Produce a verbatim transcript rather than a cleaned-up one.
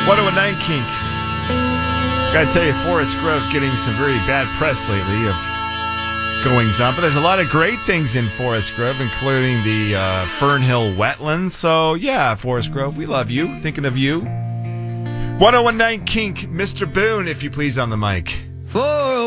ten point nine Kink. Gotta tell you, Forest Grove getting some very bad press lately of goings on, but there's a lot of great things in Forest Grove, including the uh, Fernhill Wetlands. So yeah, Forest Grove, we love you. Thinking of you. ten point nine Kink, Mister Boone, if you please, on the mic. For